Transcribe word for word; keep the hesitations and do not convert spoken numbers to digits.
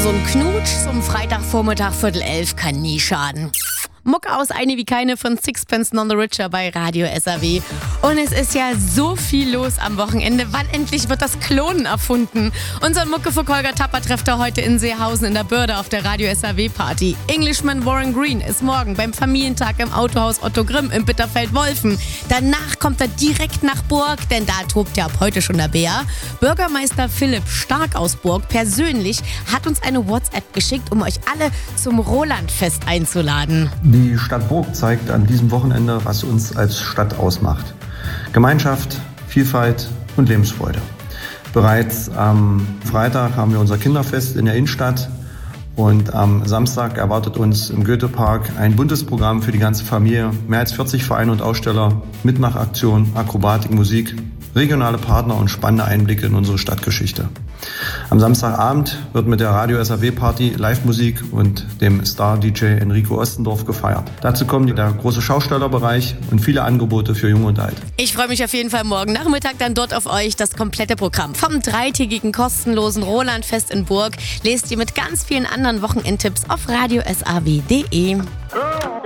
so ein Knutsch zum Freitagvormittag Viertel elf kann nie schaden. Mucke aus Eine wie keine von Sixpence None the Richer bei Radio S R W. Und es ist ja so viel los am Wochenende. Wann endlich wird das Klonen erfunden? Unseren Muckeverfolger Tapper trifft er heute in Seehausen in der Börde auf der Radio S R W Party. Englishman Warren Green ist morgen beim Familientag im Autohaus Otto Grimm in Bitterfeld-Wolfen. Danach kommt er direkt nach Burg, denn da tobt ja ab heute schon der Bär. Bürgermeister Philipp Stark aus Burg persönlich hat uns eine WhatsApp geschickt, um euch alle zum Rolandfest einzuladen. Die Stadt Burg zeigt an diesem Wochenende, was uns als Stadt ausmacht. Gemeinschaft, Vielfalt und Lebensfreude. Bereits am Freitag haben wir unser Kinderfest in der Innenstadt und am Samstag erwartet uns im Goethepark ein buntes Programm für die ganze Familie. Mehr als vierzig Vereine und Aussteller, Mitmachaktionen, Akrobatik, Musik, regionale Partner und spannende Einblicke in unsere Stadtgeschichte. Am Samstagabend wird mit der Radio S R W Party Live-Musik und dem Star-D J Enrico Ostendorf gefeiert. Dazu kommen der große Schaustellerbereich und viele Angebote für Jung und Alt. Ich freue mich auf jeden Fall morgen Nachmittag dann dort auf euch. Das komplette Programm vom dreitägigen kostenlosen Rolandfest in Burg lest ihr mit ganz vielen anderen Wochenendtipps auf radio s r w punkt d e.